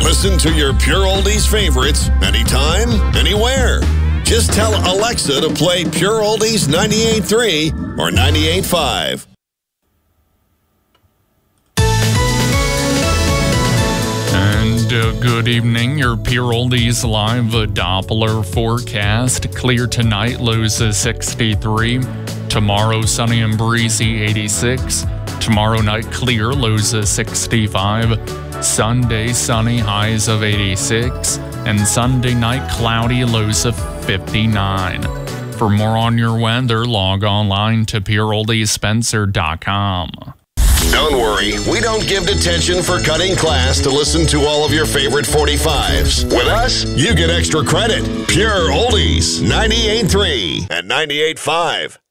Listen to your Pure Oldies favorites anytime, anywhere. Just tell Alexa to play Pure Oldies 98.3 or 98.5. And good evening, your Pure Oldies Live Doppler forecast. Clear tonight, lows of 63. Tomorrow, sunny and breezy, 86. Tomorrow night, clear, lows of 65. Sunday, sunny, highs of 86. And Sunday night, cloudy, lows of 59. For more on your weather, log online to pureoldiespencer.com. Don't worry, we don't give detention for cutting class to listen to all of your favorite 45s. With us, you get extra credit. Pure Oldies, 98.3 and 98.5.